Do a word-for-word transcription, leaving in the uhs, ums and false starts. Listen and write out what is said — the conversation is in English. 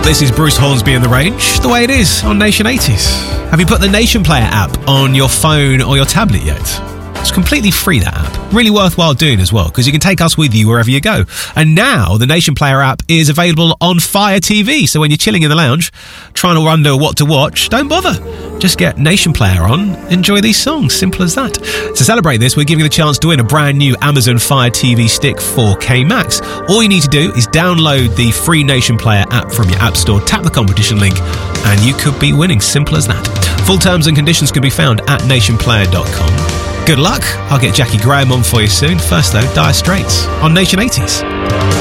This is Bruce Hornsby and The Range, the way it is on Nation eighties. Have you put the Nation Player app on your phone or your tablet yet? It's completely free, that app. Really worthwhile doing as well, because you can take us with you wherever you go. And now the Nation Player app is available on Fire T V, so when you're chilling in the lounge, trying to wonder what to watch, don't bother. Just get Nation Player on, enjoy these songs, simple as that. To celebrate this, we're giving you the chance to win a brand new Amazon Fire T V Stick four K Max. All you need to do is download the free Nation Player app from your app store, tap the competition link, and you could be winning, simple as that. Full terms and conditions can be found at nation player dot com. Good luck. I'll get Jackie Graham on for you soon. First though, Dire Straits on Nation eighties.